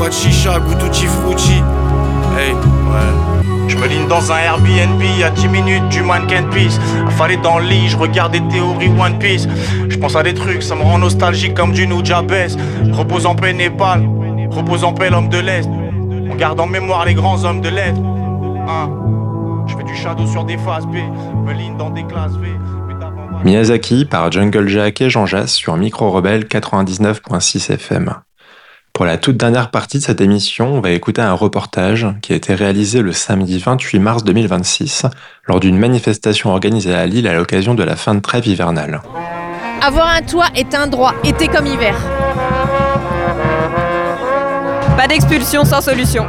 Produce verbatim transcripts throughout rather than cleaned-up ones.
de chicha, goût tutti frutti. Hey, ouais. Je me ligne dans un Airbnb à dix minutes du mannequin Peace. Affalé dans le lit, je regarde des théories One Piece. Je pense à des trucs, ça me rend nostalgique comme du Nujabes. Repose en paix Népal, repose en paix l'homme de l'Est. On garde en mémoire les grands hommes de l'Est. Hein. Je fais du shadow sur des phases B, me ligne dans des classes V. Miyazaki par Jungle Jack et Jean Jass sur Micro Rebelle quatre-vingt-dix-neuf virgule six F M. Pour la toute dernière partie de cette émission, on va écouter un reportage qui a été réalisé le samedi vingt-huit mars deux mille vingt-six lors d'une manifestation organisée à Lille à l'occasion de la fin de trêve hivernale. Avoir un toit est un droit, été comme hiver. Pas d'expulsion sans solution.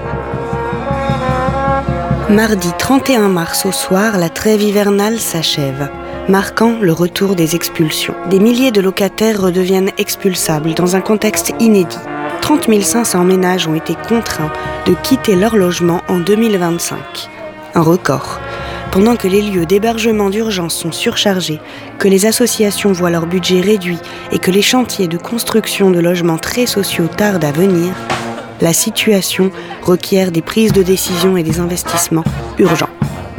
Mardi trente et un mars au soir, la trêve hivernale s'achève, marquant le retour des expulsions. Des milliers de locataires redeviennent expulsables dans un contexte inédit. trente mille cinq cents ménages ont été contraints de quitter leur logement en deux mille vingt-cinq. Un record. Pendant que les lieux d'hébergement d'urgence sont surchargés, que les associations voient leur budget réduit et que les chantiers de construction de logements très sociaux tardent à venir, la situation requiert des prises de décision et des investissements urgents.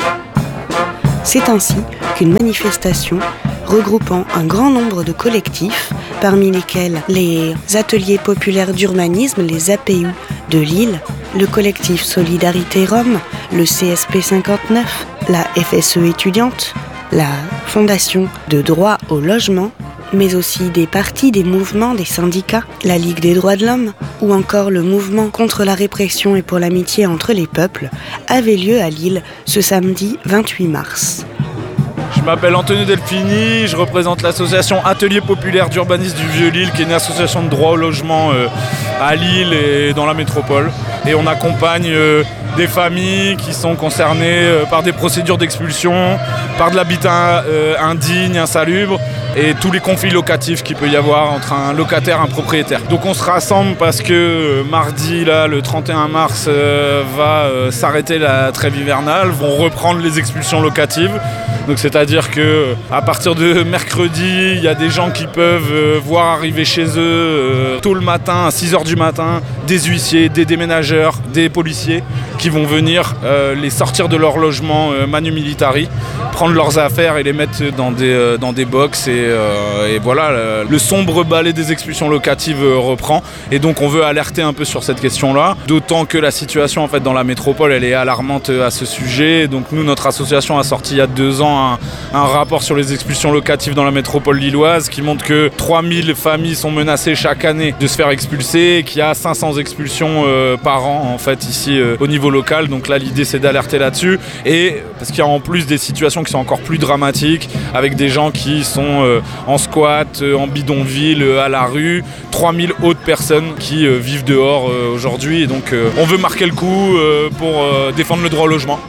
C'est ainsi qu'une manifestation regroupant un grand nombre de collectifs, parmi lesquels les ateliers populaires d'urbanisme, les A P U de Lille, le collectif Solidarité Rome, le C S P cinquante-neuf, la F S E étudiante, la Fondation de droit au logement, mais aussi des partis, des mouvements, des syndicats, la Ligue des droits de l'homme, ou encore le mouvement contre la répression et pour l'amitié entre les peuples, avait lieu à Lille ce samedi vingt-huit mars. Je m'appelle Anthony Delfini, je représente l'association Atelier Populaire d'Urbanisme du Vieux-Lille, qui est une association de droit au logement euh, à Lille et dans la métropole. Et on accompagne euh, des familles qui sont concernées euh, par des procédures d'expulsion, par de l'habitat euh, indigne, insalubre, et tous les conflits locatifs qu'il peut y avoir entre un locataire et un propriétaire. Donc on se rassemble parce que euh, mardi, là, le trente et un mars, euh, va euh, s'arrêter la trêve hivernale, vont reprendre les expulsions locatives. Donc c'est-à-dire que à partir de mercredi, il y a des gens qui peuvent euh, voir arriver chez eux euh, tôt le matin, à six heures du matin, des huissiers, des déménageurs, des policiers qui vont venir euh, les sortir de leur logement euh, manu militari, prendre leurs affaires et les mettre dans des, euh, dans des box et, euh, et voilà, le, le sombre balai des expulsions locatives euh, reprend. Et donc on veut alerter un peu sur cette question-là, d'autant que la situation en fait dans la métropole elle est alarmante à ce sujet. Donc nous, notre association a sorti il y a deux ans Un, un rapport sur les expulsions locatives dans la métropole lilloise qui montre que trois mille familles sont menacées chaque année de se faire expulser et qu'il y a cinq cents expulsions euh, par an en fait ici euh, au niveau local. Donc là l'idée c'est d'alerter là-dessus, et parce qu'il y a en plus des situations qui sont encore plus dramatiques avec des gens qui sont euh, en squat, euh, en bidonville, euh, à la rue, trois mille autres personnes qui euh, vivent dehors euh, aujourd'hui, et donc euh, on veut marquer le coup euh, pour euh, défendre le droit au logement.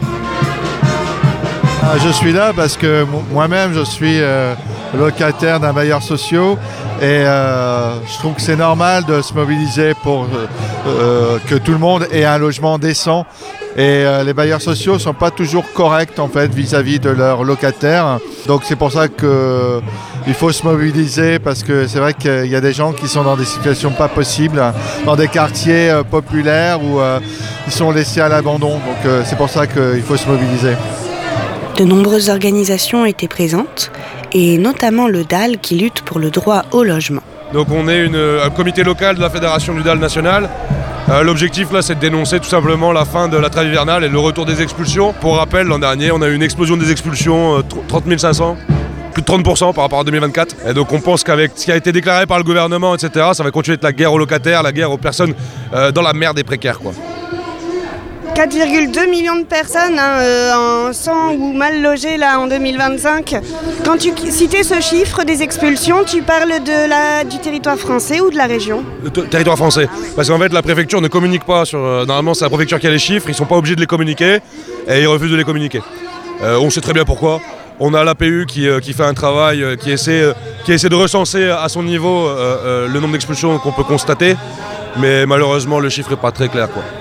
Je suis là parce que moi-même je suis euh, locataire d'un bailleur social et euh, je trouve que c'est normal de se mobiliser pour euh, que tout le monde ait un logement décent, et euh, les bailleurs sociaux ne sont pas toujours corrects en fait vis-à-vis de leurs locataires. Donc c'est pour ça qu'il faut se mobiliser, parce que c'est vrai qu'il y a des gens qui sont dans des situations pas possibles, dans des quartiers euh, populaires où euh, ils sont laissés à l'abandon. Donc euh, c'est pour ça qu'il faut se mobiliser. De nombreuses organisations étaient présentes, et notamment le D A L qui lutte pour le droit au logement. Donc on est une, un comité local de la fédération du D A L national. Euh, l'objectif là c'est de dénoncer tout simplement la fin de la trêve hivernale et le retour des expulsions. Pour rappel, l'an dernier on a eu une explosion des expulsions, euh, trente mille cinq cents, plus de trente pour cent par rapport à deux mille vingt-quatre. Et donc on pense qu'avec ce qui a été déclaré par le gouvernement, et cetera, ça va continuer d'être la guerre aux locataires, la guerre aux personnes euh, dans la merde et précaires, quoi. quatre virgule deux millions de personnes hein, euh, en sans ou mal logées là, en deux mille vingt-cinq. Quand tu citais ce chiffre des expulsions, tu parles de la, du territoire français ou de la région ? Le t- territoire français. Ah, oui. Parce qu'en fait, la préfecture ne communique pas sur... Euh, normalement, c'est la préfecture qui a les chiffres, ils ne sont pas obligés de les communiquer et ils refusent de les communiquer. Euh, on sait très bien pourquoi. On a l'A P U qui, euh, qui fait un travail, euh, qui, essaie, euh, qui essaie de recenser à son niveau euh, euh, le nombre d'expulsions qu'on peut constater, mais malheureusement, le chiffre n'est pas très clair, quoi.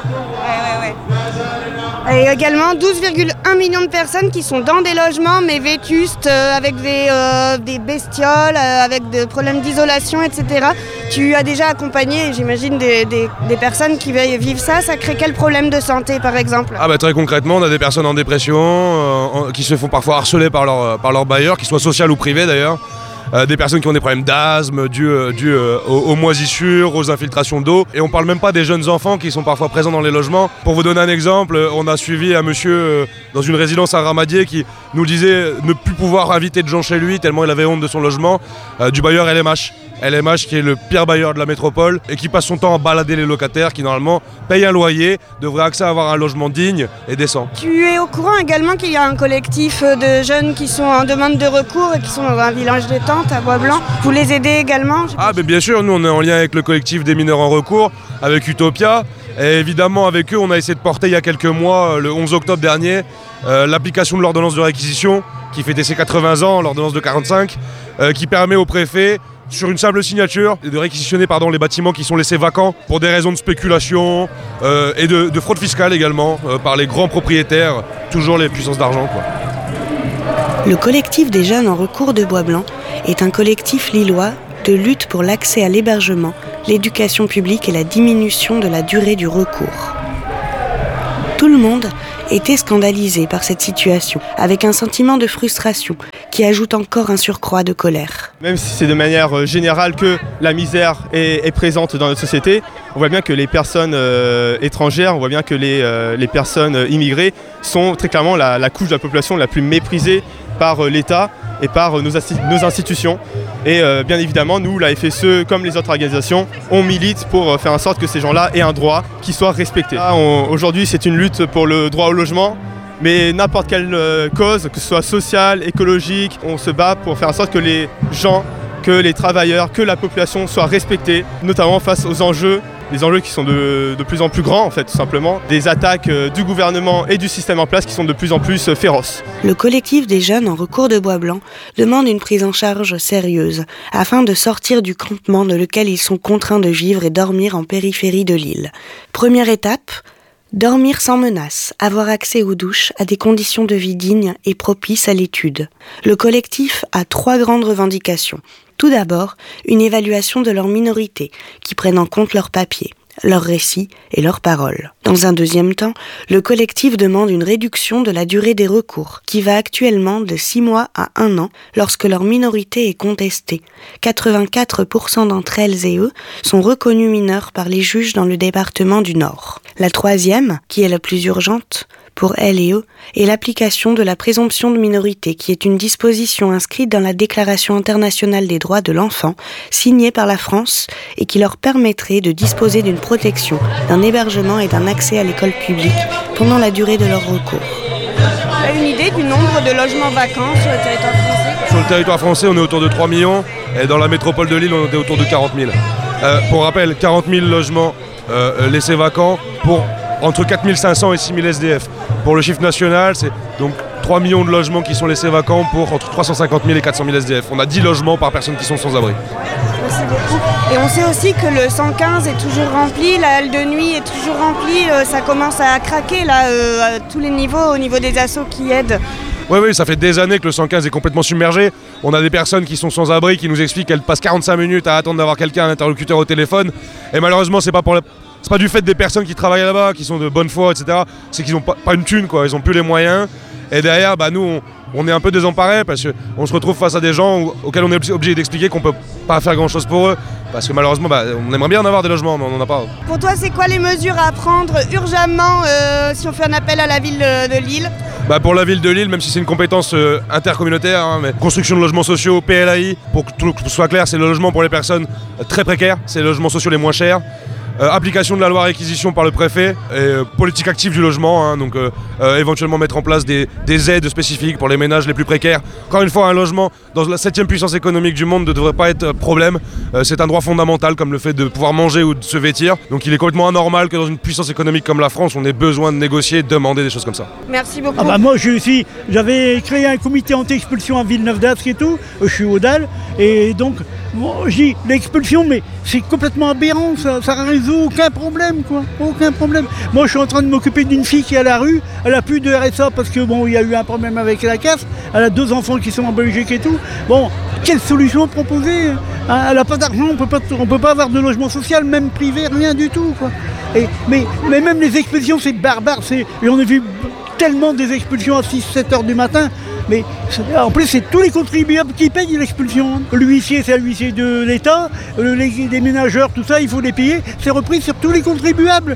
Et également douze virgule un millions de personnes qui sont dans des logements mais vétustes, euh, avec des, euh, des bestioles, euh, avec des problèmes d'isolation, et cetera, Tu as déjà accompagné, j'imagine, des, des, des personnes qui vivent ça. Ça crée quel problème de santé, par exemple ? Ah bah très concrètement, on a des personnes en dépression, euh, qui se font parfois harceler par leur, par leur bailleur, qu'ils soient social ou privé d'ailleurs. Euh, des personnes qui ont des problèmes d'asthme dus, euh, dus euh, aux, aux moisissures, aux infiltrations d'eau. Et on parle même pas des jeunes enfants qui sont parfois présents dans les logements. Pour vous donner un exemple, on a suivi un monsieur euh, dans une résidence à Ramadier qui nous disait ne plus pouvoir inviter de gens chez lui tellement il avait honte de son logement, euh, du bailleur L M H. L M H qui est le pire bailleur de la métropole et qui passe son temps à balader les locataires qui normalement payent un loyer, devraient accès à avoir un logement digne et décent. Tu es au courant également qu'il y a un collectif de jeunes qui sont en demande de recours et qui sont dans un village détente à Bois-Blanc. Vous les aidez également ? Ah ben bien sûr, nous on est en lien avec le collectif des mineurs en recours, avec Utopia. Et évidemment avec eux on a essayé de porter il y a quelques mois, le onze octobre dernier, euh, l'application de l'ordonnance de réquisition qui fêtait ses quatre-vingts ans, l'ordonnance de quarante-cinq, euh, qui permet au préfet sur une simple signature, de réquisitionner pardon, les bâtiments qui sont laissés vacants pour des raisons de spéculation euh, et de, de fraude fiscale également euh, par les grands propriétaires, toujours les puissances d'argent, quoi. Le collectif des jeunes en recours de Bois-Blanc est un collectif lillois de lutte pour l'accès à l'hébergement, l'éducation publique et la diminution de la durée du recours. Tout le monde était scandalisé par cette situation, avec un sentiment de frustration qui ajoute encore un surcroît de colère. Même si c'est de manière générale que la misère est, est présente dans notre société, on voit bien que les personnes euh, étrangères, on voit bien que les, euh, les personnes immigrées sont très clairement la, la couche de la population la plus méprisée par euh, l'État et par euh, nos, nos institutions. Et euh, bien évidemment, nous, la F S E, comme les autres organisations, on milite pour euh, faire en sorte que ces gens-là aient un droit qui soit respecté. Là, on, aujourd'hui, c'est une lutte pour le droit au logement, mais n'importe quelle euh, cause, que ce soit sociale, écologique, on se bat pour faire en sorte que les gens, que les travailleurs, que la population soient respectés, notamment face aux enjeux, des enjeux qui sont de, de plus en plus grands en fait, tout simplement, des attaques euh, du gouvernement et du système en place qui sont de plus en plus euh, féroces. Le collectif des jeunes en recours de Bois-Blanc demande une prise en charge sérieuse afin de sortir du campement dans lequel ils sont contraints de vivre et dormir en périphérie de l'île. Première étape, dormir sans menace, avoir accès aux douches, à des conditions de vie dignes et propices à l'étude. Le collectif a trois grandes revendications. Tout d'abord, une évaluation de leur minorité, qui prenne en compte leurs papiers, leurs récits et leurs paroles. Dans un deuxième temps, le collectif demande une réduction de la durée des recours, qui va actuellement de six mois à un an lorsque leur minorité est contestée. quatre-vingt-quatre pour cent d'entre elles et eux sont reconnus mineurs par les juges dans le département du Nord. La troisième, qui est la plus urgente, pour elles et eux, est l'application de la présomption de minorité, qui est une disposition inscrite dans la Déclaration internationale des droits de l'enfant, signée par la France, et qui leur permettrait de disposer d'une protection, d'un hébergement et d'un accès à l'école publique pendant la durée de leur recours. Tu as une idée du nombre de logements vacants sur le territoire français ? Sur le territoire français, on est autour de trois millions, et dans la métropole de Lille, on est autour de quarante mille. Euh, pour rappel, quarante mille logements euh, laissés vacants pour entre quatre mille cinq cents et six mille S D F. Pour le chiffre national, c'est donc trois millions de logements qui sont laissés vacants pour entre trois cent cinquante mille et quatre cent mille S D F. On a dix logements par personne qui sont sans abri. Merci beaucoup. Et on sait aussi que le cent quinze est toujours rempli, la halle de nuit est toujours remplie, euh, ça commence à craquer là, euh, à tous les niveaux, au niveau des assos qui aident. Oui, oui, ça fait des années que le cent quinze est complètement submergé. On a des personnes qui sont sans abri, qui nous expliquent qu'elles passent quarante-cinq minutes à attendre d'avoir quelqu'un, un interlocuteur au téléphone. Et malheureusement, c'est pas pour la... C'est pas du fait des personnes qui travaillent là-bas, qui sont de bonne foi, et cetera. C'est qu'ils n'ont pas, pas une thune, quoi. Ils n'ont plus les moyens. Et derrière, bah, nous, on, on est un peu désemparés parce qu'on se retrouve face à des gens où, auxquels on est obligé d'expliquer qu'on ne peut pas faire grand-chose pour eux. Parce que malheureusement, bah, on aimerait bien en avoir des logements, mais on n'en a pas. Pour toi, c'est quoi les mesures à prendre urgemment euh, si on fait un appel à la ville de, de Lille ? Bah pour la ville de Lille, même si c'est une compétence euh, intercommunautaire, hein, mais construction de logements sociaux, P L A I, pour que tout soit clair, c'est le logement pour les personnes euh, très précaires, c'est les logements sociaux les moins chers. Euh, application de la loi réquisition par le préfet et euh, politique active du logement, hein, donc euh, euh, éventuellement mettre en place des, des aides spécifiques pour les ménages les plus précaires. Encore une fois, un logement dans la septième puissance économique du monde ne devrait pas être problème. Euh, c'est un droit fondamental comme le fait de pouvoir manger ou de se vêtir. Donc il est complètement anormal que dans une puissance économique comme la France, on ait besoin de négocier, de demander des choses comme ça. Merci beaucoup. Ah bah moi je suis, j'avais créé un comité anti-expulsion à Villeneuve d'Ascq et tout, je suis au D A L, et donc bon, je dis l'expulsion, mais c'est complètement aberrant, ça, ça résout aucun problème, quoi, aucun problème. Moi je suis en train de m'occuper d'une fille qui est à la rue, elle a plus de R S A parce que bon, il y a eu un problème avec la casse, elle a deux enfants qui sont en Belgique et tout. Bon, quelle solution proposer? Elle n'a pas d'argent, on ne peut pas avoir de logement social, même privé, rien du tout, quoi. Et, mais, mais même les expulsions, c'est barbare. C'est, et on a vu tellement des expulsions à six sept heures du matin. Mais en plus, c'est tous les contribuables qui payent l'expulsion. L'huissier, c'est l'huissier de l'État. Les déménageurs, tout ça, il faut les payer. C'est repris sur tous les contribuables.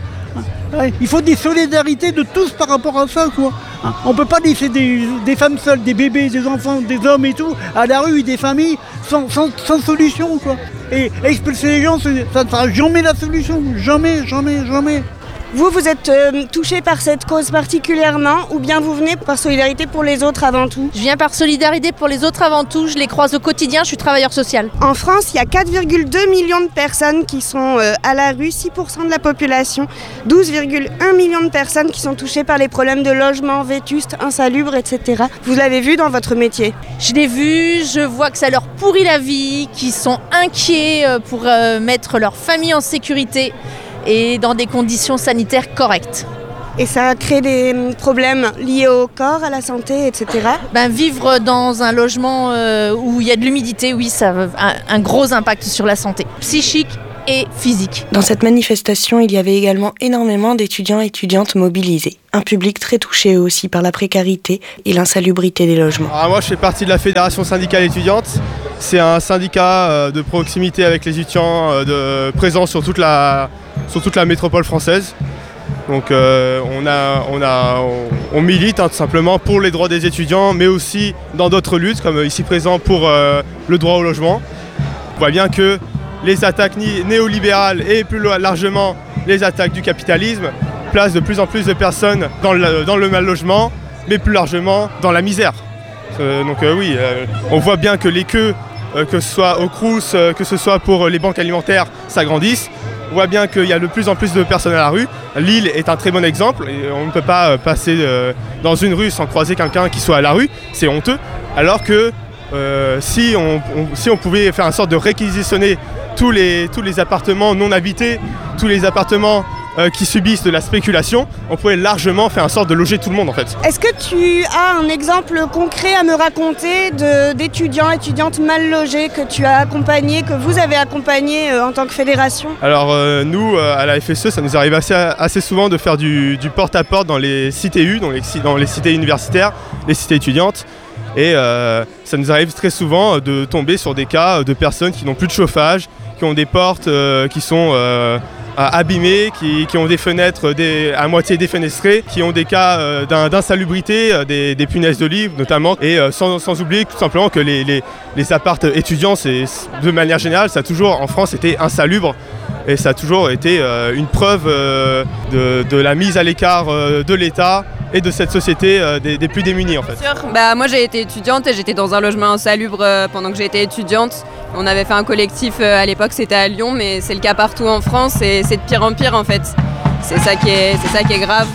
Il faut des solidarités de tous par rapport à ça, quoi. On ne peut pas laisser des, des femmes seules, des bébés, des enfants, des hommes et tout, à la rue, des familles, sans, sans, sans solution, quoi. Et expulser les gens, ça ne sera jamais la solution. Jamais, jamais, jamais. Vous, vous êtes euh, touché par cette cause particulièrement ou bien vous venez par solidarité pour les autres avant tout? Je viens par solidarité pour les autres avant tout, je les croise au quotidien, je suis travailleur social. En France, il y a quatre virgule deux millions de personnes qui sont euh, à la rue, six pour cent de la population, douze virgule un millions de personnes qui sont touchées par les problèmes de logement, vétustes, insalubres, et cetera. Vous l'avez vu dans votre métier? Je l'ai vu, je vois que ça leur pourrit la vie, qu'ils sont inquiets pour euh, mettre leur famille en sécurité et dans des conditions sanitaires correctes. Et ça crée des problèmes liés au corps, à la santé, et cetera. Ben, vivre dans un logement euh, où il y a de l'humidité, oui, ça a un, un gros impact sur la santé psychique et physique. Dans cette manifestation, il y avait également énormément d'étudiants et étudiantes mobilisés. Un public très touché aussi par la précarité et l'insalubrité des logements. Alors moi, je fais partie de la Fédération syndicale étudiante. C'est un syndicat euh, de proximité avec les étudiants euh, de, présents sur toute la, sur toute la métropole française. Donc euh, on, a, on, a, on, on milite hein, tout simplement pour les droits des étudiants, mais aussi dans d'autres luttes, comme ici présent pour euh, le droit au logement. On voit bien que les attaques néolibérales et plus largement les attaques du capitalisme placent de plus en plus de personnes dans le, dans le mal logement, mais plus largement dans la misère. Euh, donc euh, oui, euh, on voit bien que les queues, euh, que ce soit au Crous, euh, que ce soit pour les banques alimentaires, s'agrandissent. On voit bien qu'il y a de plus en plus de personnes à la rue. Lille est un très bon exemple. Et on ne peut pas euh, passer euh, dans une rue sans croiser quelqu'un qui soit à la rue. C'est honteux. Alors que euh, si, on, on, si on pouvait faire en sorte de réquisitionner tous les, tous les appartements non habités, tous les appartements Euh, qui subissent de la spéculation, on pourrait largement faire en sorte de loger tout le monde en fait. Est-ce que tu as un exemple concret à me raconter de, d'étudiants, étudiantes mal logés que tu as accompagnés, que vous avez accompagnés euh, en tant que fédération? Alors euh, nous, euh, à la F S E, ça nous arrive assez, assez souvent de faire du, du porte-à-porte dans les C T U, dans les, dans les cités universitaires, les cités étudiantes. Et euh, ça nous arrive très souvent de tomber sur des cas de personnes qui n'ont plus de chauffage, qui ont des portes euh, qui sont... Euh, abîmés, qui, qui ont des fenêtres des, à moitié défenestrées, qui ont des cas euh, d'un, d'insalubrité, euh, des, des punaises de lit notamment, et euh, sans, sans oublier tout simplement que les, les, les apparts étudiants, c'est, de manière générale, ça a toujours en France été insalubre, et ça a toujours été euh, une preuve euh, de, de la mise à l'écart euh, de l'État et de cette société euh, des, des plus démunis en fait. Bah, moi j'ai été étudiante et j'étais dans un logement insalubre euh, pendant que j'étais étudiante. On avait fait un collectif euh, à l'époque, c'était à Lyon, mais c'est le cas partout en France et c'est de pire en pire en fait. C'est ça qui est, c'est ça qui est grave.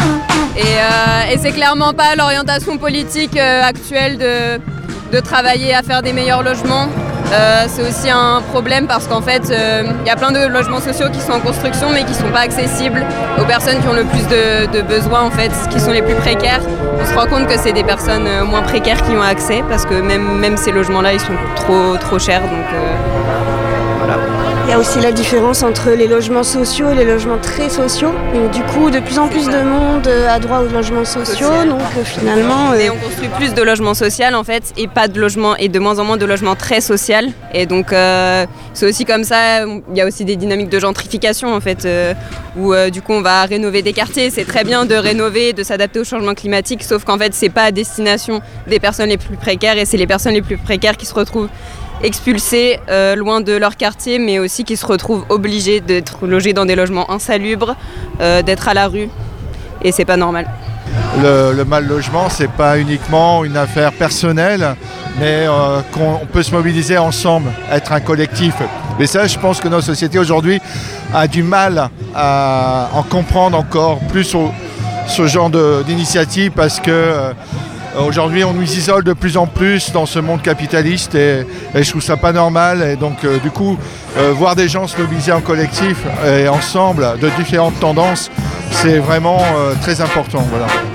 Et, euh, et c'est clairement pas l'orientation politique euh, actuelle de, de travailler à faire des meilleurs logements. Euh, c'est aussi un problème parce qu'en fait, il euh, y a plein de logements sociaux qui sont en construction mais qui ne sont pas accessibles aux personnes qui ont le plus de, de besoins, en fait, qui sont les plus précaires. On se rend compte que c'est des personnes euh, moins précaires qui ont accès parce que même, même ces logements-là, ils sont trop, trop chers. Donc, euh, voilà. Il y a aussi la différence entre les logements sociaux et les logements très sociaux. Et du coup, de plus en plus de monde a droit aux logements sociaux. Social. Donc euh, finalement, euh... et on construit plus de logements sociaux en fait, et pas de logements et de moins en moins de logements très sociaux. Et donc euh, c'est aussi comme ça. Il y a aussi des dynamiques de gentrification en fait, euh, où euh, du coup on va rénover des quartiers. C'est très bien de rénover, de s'adapter au changement climatique, sauf qu'en fait c'est pas à destination des personnes les plus précaires, et c'est les personnes les plus précaires qui se retrouvent expulsés euh, loin de leur quartier, mais aussi qui se retrouvent obligés d'être logés dans des logements insalubres, euh, d'être à la rue, et c'est pas normal. Le, le mal logement, c'est pas uniquement une affaire personnelle, mais euh, qu'on peut se mobiliser ensemble, être un collectif. Et ça, je pense que notre société aujourd'hui a du mal à en comprendre encore plus au, ce genre de, d'initiative, parce que euh, aujourd'hui, on nous isole de plus en plus dans ce monde capitaliste, et, et je trouve ça pas normal. Et donc, euh, du coup, euh, voir des gens se mobiliser en collectif et ensemble de différentes tendances, c'est vraiment euh, très important. Voilà.